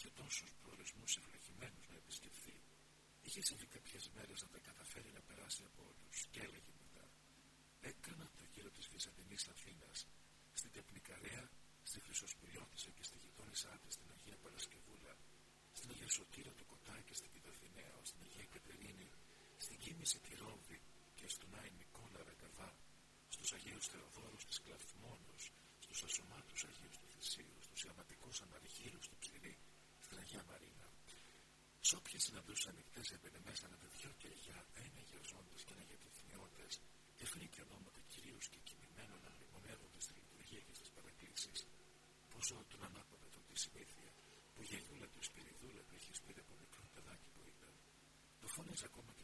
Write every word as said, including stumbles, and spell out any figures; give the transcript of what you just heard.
είχε τόσους προορισμούς ευλογημένους να επισκεφθεί. Είχε συμβεί κάποιες μέρες να τα καταφέρει να περάσει από όλους και έλεγε μετά: έκανα το γύρο της Βυζαντινής Αθήνας, στην Τεπνικαρέα, στη Χρυσοσπυριώτισσα και στη γειτόνισά της, στην Αγία Παρασκευούλα, στην Αγία Σωτήρα του Κοτά και στην Πιδοθηναία, στην Αγία Κατερίνη, στην Κίμηση τη Ρόβη και στον Άη Νικόλα Ρακαβά, στους Αγίους Θεοδόρους της Κλαθμόνος, στους Ασωμάτους Αγίους του Θησίου, στους Ιαματικούς Αναργύρους του Ψηρή, στην Αγία Μαρίνα. Σ' όποιες συναντούσες ανοιχτές έμπαινε μέσα ένα δυο και για ένα αγιαζόντες και ένα για τυθνιώτες και βρήκε ονόματα κυρίως και κοιμημένων να λιμονεύονται στη λειτουργία και στις παρακλήσεις. Πόσο τον ανάποδα του τη συνήθεια που η γιαγιούλα του, η Σπυριδούλα του, είχε σπείρει από μικρό παιδάκι που ήταν. Το φώναζε ακόμα και